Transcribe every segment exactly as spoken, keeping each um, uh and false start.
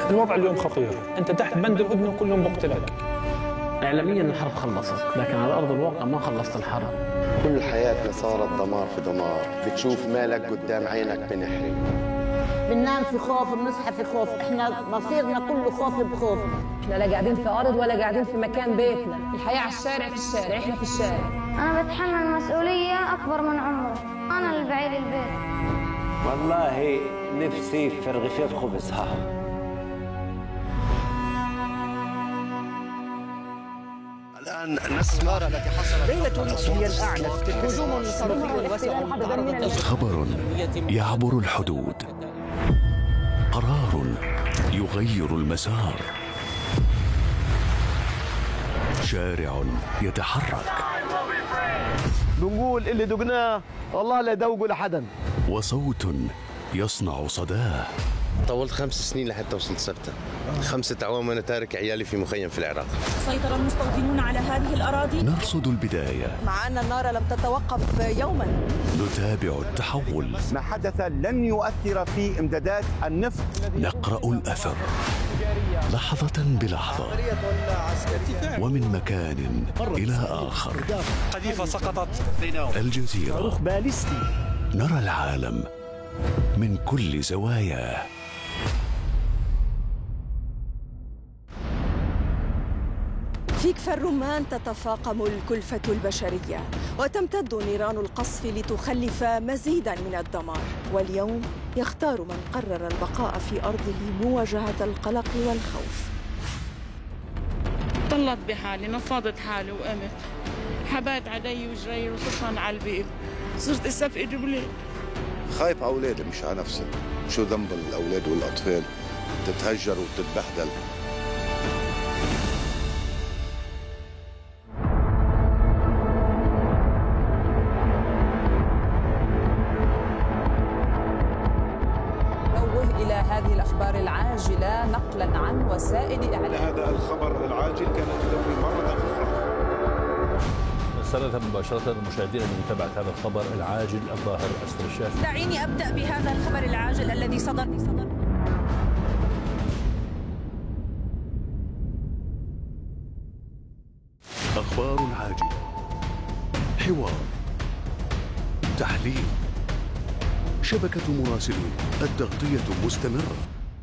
الوضع اليوم خطير، أنت تحت بند الهدنة كل يوم بقتلك. إعلاميا الحرب خلصت، لكن على أرض الواقع ما خلصت الحرب. كل حياتنا صارت دمار في دمار، بتشوف مالك قدام عينك بنحرق. بننام في خوف، بنصحى في خوف، احنا مصيرنا كله خوف بخوف. احنا لا قاعدين في أرض ولا قاعدين في مكان بيتنا، الحياة على الشارع، في الشارع، احنا في الشارع. أنا بتحمل مسؤولية أكبر من عمري، أنا اللي بعيد البيت. والله نفسي في رغيفين خبز. ها الآن نسمع التي حصلت ليلة هي الأعنف، هجوم صاروخي واسع. خبر يعبر الحدود، قرار يغير المسار، شارع يتحرك. بنقول اللي دقناه والله لا يدوقوا لحدا، وصوت يصنع صداه. طولت خمس سنين لحتى وصلت سبتة. خمسة أعوام وأنا تارك عيالي في مخيم في العراق. سيطر المستوطنون على هذه الأراضي. نرصد البداية، مع أن النار لم تتوقف يوما. نتابع التحول. ما حدث لن يؤثر في إمدادات النفط. نقرأ الأثر لحظة بلحظة، ومن مكان إلى آخر. قذيفة سقطت. الجزيرة، صاروخ باليستي. نرى العالم من كل زواياه. في كفر الرمان تتفاقم الكلفة البشرية، وتمتد نيران القصف لتخلف مزيدا من الدمار. واليوم يختار من قرر البقاء في أرضه مواجهة القلق والخوف. طلت بحالي، نفضت حالي وقمت، حبات علي وجري وصرت على البيت، صرت اسا في ايدي ولاد. خايف على اولادي مش على نفسي. شو ذنب الاولاد والاطفال تتهجر وتتبهدل؟ نوه الى هذه الاخبار العاجله نقلا عن وسائل الاعلام. هذا الخبر العاجل كانت تدور مره اخرى. رسالة مباشرة للمشاهدين لمتابعة هذا الخبر العاجل الظاهر أسفل الشاشة. دعيني أبدأ بهذا الخبر العاجل الذي صدر صدر أخبار عاجلة، حوار، تحليل، شبكة مراسلين، التغطية مستمرة.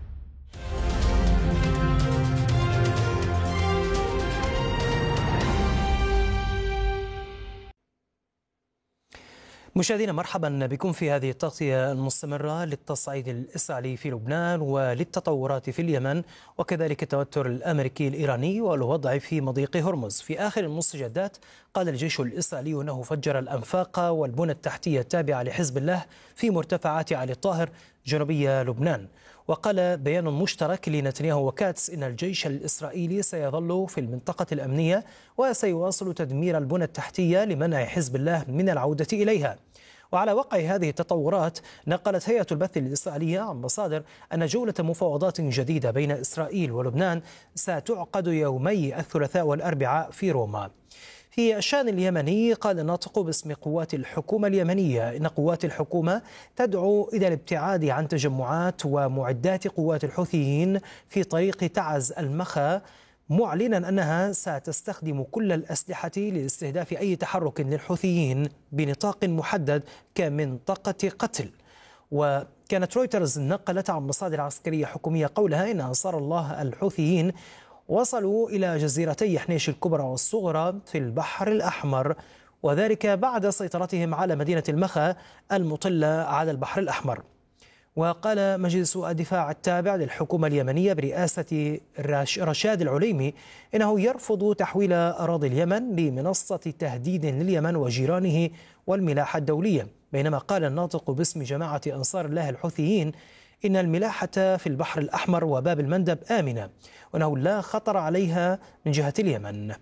مشاهدينا مرحبا بكم في هذه التغطية المستمرة للتصعيد الإسرائيلي في لبنان وللتطورات في اليمن، وكذلك التوتر الأمريكي الإيراني والوضع في مضيق هرمز. في آخر المستجدات قال الجيش الإسرائيلي أنه فجر الأنفاق والبنى التحتية التابعة لحزب الله في مرتفعات علي الطاهر جنوبي لبنان. وقال بيان مشترك لنتنياهو وكاتس إن الجيش الإسرائيلي سيظل في المنطقة الأمنية وسيواصل تدمير البنى التحتية لمنع حزب الله من العودة إليها. وعلى وقع هذه التطورات نقلت هيئة البث الإسرائيلية عن مصادر أن جولة مفاوضات جديدة بين إسرائيل ولبنان ستعقد يومي الثلاثاء والأربعاء في روما. في الشأن اليمني قال الناطق باسم قوات الحكومة اليمنية إن قوات الحكومة تدعو إلى الابتعاد عن تجمعات ومعدات قوات الحوثيين في طريق تعز المخا، معلنا أنها ستستخدم كل الأسلحة لاستهداف أي تحرك للحوثيين بنطاق محدد كمنطقة قتل. وكانت رويترز نقلت عن مصادر عسكرية حكومية قولها إن أنصار الله الحوثيين وصلوا إلى جزيرتي حنيش الكبرى والصغرى في البحر الأحمر، وذلك بعد سيطرتهم على مدينة المخا المطلة على البحر الأحمر. وقال مجلس الدفاع التابع للحكومة اليمنية برئاسة رشاد العليمي إنه يرفض تحويل أراضي اليمن لمنصة تهديد لليمن وجيرانه والملاحة الدولية، بينما قال الناطق باسم جماعة أنصار الله الحوثيين إن الملاحة في البحر الأحمر وباب المندب آمنة وأنه لا خطر عليها من جهة اليمن.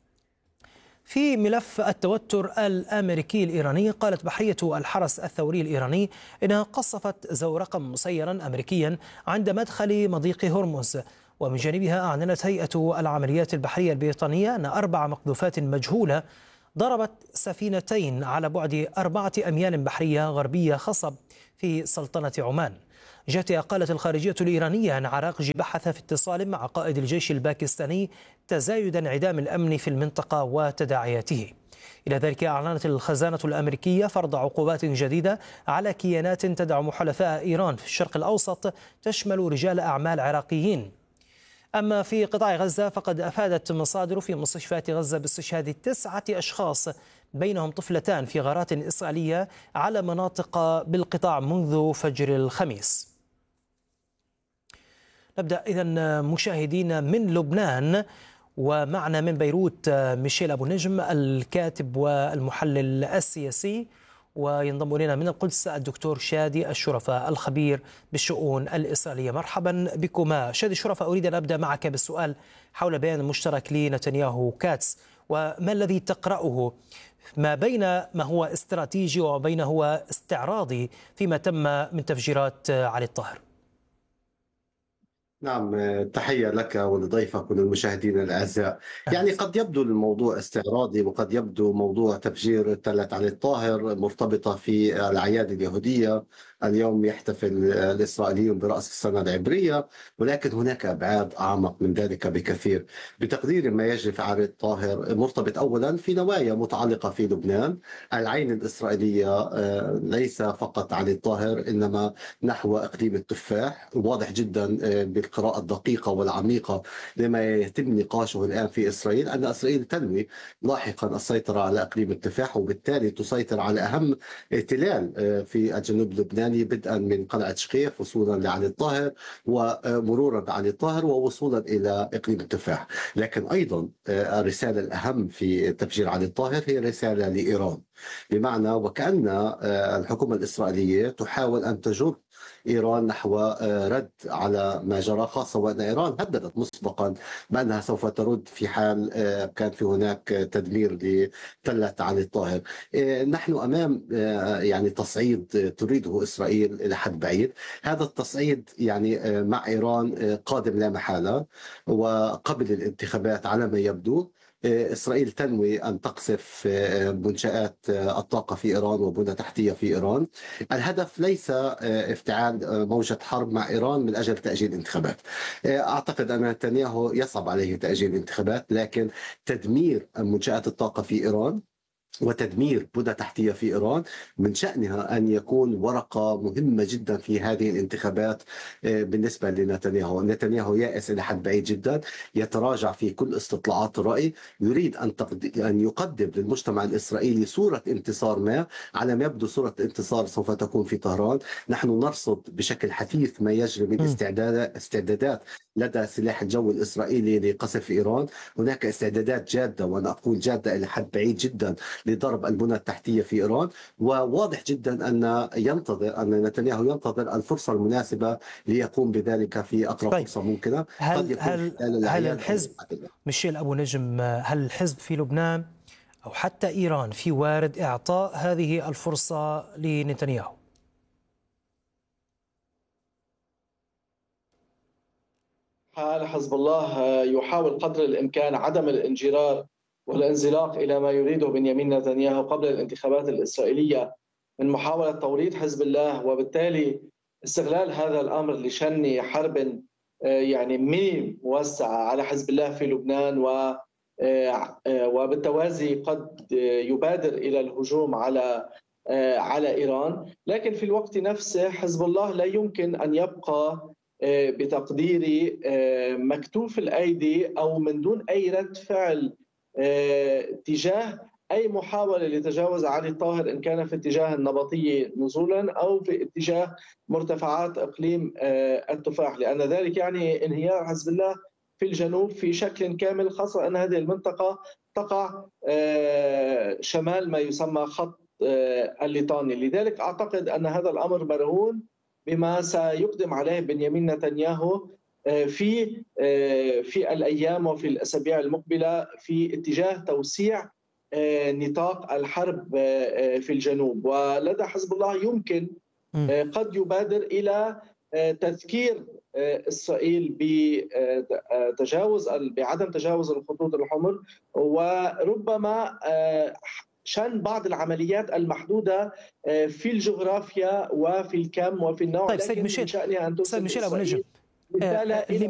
في ملف التوتر الأمريكي الإيراني قالت بحرية الحرس الثوري الإيراني إنها قصفت زورقا مسيرا أمريكيا عند مدخل مضيق هرمز. ومن جانبها أعلنت هيئة العمليات البحرية البريطانية أن أربع مقذوفات مجهولة ضربت سفينتين على بعد أربعة أميال بحرية غربية خصب في سلطنة عمان. جهتها قالت الخارجية الإيرانية أن عراقجي بحث في اتصال مع قائد الجيش الباكستاني تزايد انعدام الأمن في المنطقة وتداعياته. إلى ذلك أعلنت الخزانة الأمريكية فرض عقوبات جديدة على كيانات تدعم حلفاء إيران في الشرق الأوسط تشمل رجال أعمال عراقيين. أما في قطاع غزة فقد أفادت مصادر في مستشفيات غزة باستشهاد تسعة أشخاص بينهم طفلتان في غارات إسرائيلية على مناطق بالقطاع منذ فجر الخميس. نبدأ إذن مشاهدين من لبنان، ومعنا من بيروت ميشيل أبو نجم الكاتب والمحلل السياسي، وينضم إلينا من القدس الدكتور شادي الشرفة الخبير بالشؤون الإسرائيلية. مرحبا بكما. شادي الشرفة، أريد أن أبدأ معك بالسؤال حول بيان المشترك لنتنياهو كاتس، وما الذي تقرأه ما بين ما هو استراتيجي وما بين هو استعراضي فيما تم من تفجيرات علي الطاهر؟ نعم، تحية لك ولضيفك وللمشاهدين الأعزاء. يعني قد يبدو الموضوع استعراضي، وقد يبدو موضوع تفجير تلة علي الطاهر مرتبطة في الأعياد اليهودية. اليوم يحتفل الإسرائيليون برأس السنة العبرية، ولكن هناك أبعاد أعمق من ذلك بكثير. بتقدير ما يجري في علي الطاهر مرتبط أولا في نوايا متعلقة في لبنان. العين الإسرائيلية ليس فقط علي الطاهر، إنما نحو إقليم التفاح. واضح جدا بالقراءة الدقيقة والعميقة لما يتم نقاشه الآن في إسرائيل أن إسرائيل تنوي لاحقا السيطرة على إقليم التفاح، وبالتالي تسيطر على أهم تلال في الجنوب اللبناني، بدءا من قلعة شقيف وصولا لعلي الطاهر ومرورا بعلي الطاهر ووصولا إلى إقليم التفاح. لكن أيضا الرسالة الأهم في تفجير علي الطاهر هي رسالة لإيران، بمعنى وكأن الحكومة الإسرائيلية تحاول أن تجر إيران نحو رد على ما جرى، خاصة وأن إيران هددت مسبقا بأنها سوف ترد في حال كان في هناك تدمير لتلة علي الطاهر. نحن أمام يعني تصعيد تريده إسرائيل إلى حد بعيد. هذا التصعيد يعني مع إيران قادم لا محالة، وقبل الانتخابات على ما يبدو إسرائيل تنوي أن تقصف منشآت الطاقة في إيران وبنى تحتية في إيران. الهدف ليس افتعال موجة حرب مع إيران من أجل تأجيل الانتخابات. أعتقد أن نتنياهو يصعب عليه تأجيل الانتخابات، لكن تدمير منشآت الطاقة في إيران وتدمير بنى تحتية في إيران من شأنها أن يكون ورقة مهمة جدا في هذه الانتخابات. بالنسبة لنتنياهو، نتنياهو يائس إلى حد بعيد جدا، يتراجع في كل استطلاعات الرأي، يريد أن أن يقدم للمجتمع الإسرائيلي صورة انتصار ما. على ما يبدو صورة الانتصار سوف تكون في طهران. نحن نرصد بشكل حثيث ما يجري من استعدادات استعدادات لدى سلاح الجو الإسرائيلي لقصف إيران. هناك استعدادات جادة، وأنا أقول جادة إلى حد بعيد جدا، لضرب البنى التحتية في إيران. وواضح جدا أن ينتظر أن نتنياهو ينتظر الفرصة المناسبة ليقوم بذلك في أقرب طيب. فرصة ممكنة. هل هل, هل الحزب ميشيل أبو نجم، هل الحزب في لبنان أو حتى إيران في وارد إعطاء هذه الفرصة لنتنياهو؟ حال حزب الله يحاول قدر الإمكان عدم الانجرار والانزلاق إلى ما يريده بنيامين نتنياهو قبل الانتخابات الإسرائيلية من محاولة توريط حزب الله، وبالتالي استغلال هذا الأمر لشن حرب يعني ميني موسعة على حزب الله في لبنان، و وبالتوازي قد يبادر إلى الهجوم على على إيران. لكن في الوقت نفسه حزب الله لا يمكن أن يبقى بتقديري مكتوف الأيدي أو من دون أي رد فعل تجاه أي محاولة لتجاوز علي الطاهر، إن كان في اتجاه النبطية نزولا أو في اتجاه مرتفعات إقليم التفاح، لأن ذلك يعني انهيار حزب الله في الجنوب في شكل كامل، خاصة أن هذه المنطقة تقع شمال ما يسمى خط الليطاني. لذلك أعتقد أن هذا الأمر مرهون بما سيقدم عليه بنيامين نتنياهو في في الأيام وفي الأسابيع المقبلة في اتجاه توسيع نطاق الحرب في الجنوب. ولدى حزب الله يمكن قد يبادر إلى تذكير إسرائيل بتجاوز بعدم تجاوز الخطوط الحمر، وربما شن بعض العمليات المحدودة في الجغرافيا وفي الكم وفي النوع. طيب سيد ميشيل، سيد ميشيل أبو نجم،